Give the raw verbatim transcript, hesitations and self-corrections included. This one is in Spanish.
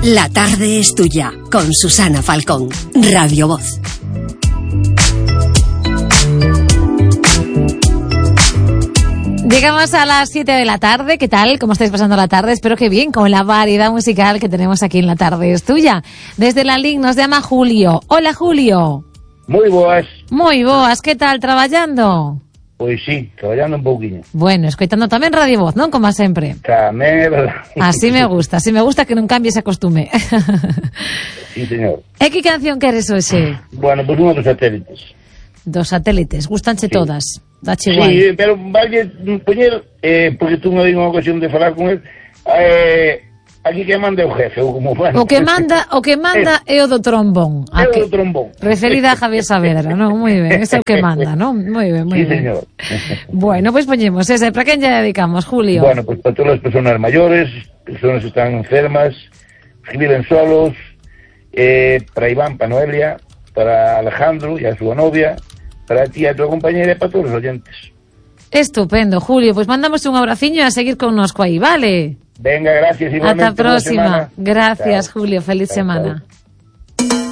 La tarde es tuya, con Susana Falcón, Radio Voz. Llegamos a las siete de la tarde. ¿Qué tal? ¿Cómo estáis pasando la tarde? Espero que bien, con la variedad musical que tenemos aquí en La Tarde es Tuya. Desde la L I C nos llama Julio. Hola, Julio. Moi boas. Moi boas. ¿Qué tal? ¿Traballando? Pois sí, traballando un pouquiño. Bueno, escoitando tamén Radio Voz, non? Como sempre. Tamén, verdad. Así me gusta, así me gusta que non cambie ese costume. Sí, señor. E que canción queres hoxe? Bueno, pois unha dos satélites. Dos satélites, gustanche Sí. todas. Dache igual. Sí, pero vale poñer, eh, porque tú non hai unha ocasión de falar con él, eh, aquí que manda o jefe, ou como bueno. O que manda, o que manda é o do trombón. É A o que- do trombón. Referida a Javier Saavedra, non? Moi ben, ese é o que manda, non? Moi ben, moi Sí, ben. señor. Bueno, pois pues poñemos ese. ¿Para quen lle dedicamos, Julio? Bueno, pues para todas las personas mayores, personas que están enfermas, que viven solos, eh, para Iván, para Noelia, para Alejandro y a su novia, para ti y a tu compañera y para todos los oyentes. Estupendo, Julio. Pois pues mandamos un abraciño e a seguir connosco aí, vale? Venga, gracias igualmente. Ata a buena próxima. semana. Gracias, Chao. Julio. Feliz Chao, semana. chao.